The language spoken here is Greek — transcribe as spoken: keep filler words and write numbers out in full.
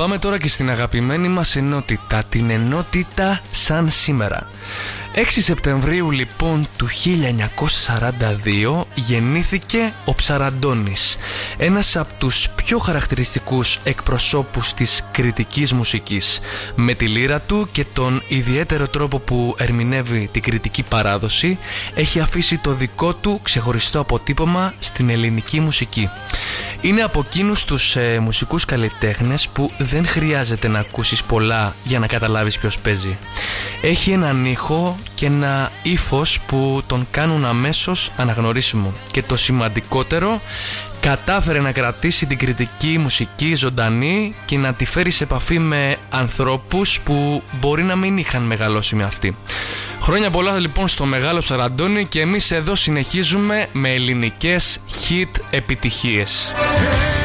Πάμε τώρα και στην αγαπημένη μας ενότητα, την ενότητα Σαν Σήμερα. έξι Σεπτεμβρίου λοιπόν του χίλια εννιακόσια σαράντα δύο γεννήθηκε ο Ψαραντώνης, ένας από τους πιο χαρακτηριστικούς εκπροσώπους της κριτικής μουσικής. Με τη λύρα του και τον ιδιαίτερο τρόπο που ερμηνεύει την κριτική παράδοση, έχει αφήσει το δικό του ξεχωριστό αποτύπωμα στην ελληνική μουσική. Είναι από εκείνους τους ε, μουσικούς καλλιτέχνες που δεν χρειάζεται να ακούσεις πολλά για να καταλάβεις ποιος παίζει. Έχει έναν ήχο και ένα ύφος που τον κάνουν αμέσως αναγνωρίσιμο. Και το σημαντικότερο, κατάφερε να κρατήσει την κριτική μουσική ζωντανή και να τη φέρει σε επαφή με ανθρώπους που μπορεί να μην είχαν μεγαλώσει με αυτή. Χρόνια πολλά λοιπόν στο μεγάλο Ψαραντώνη, και εμείς εδώ συνεχίζουμε με ελληνικές hit επιτυχίες.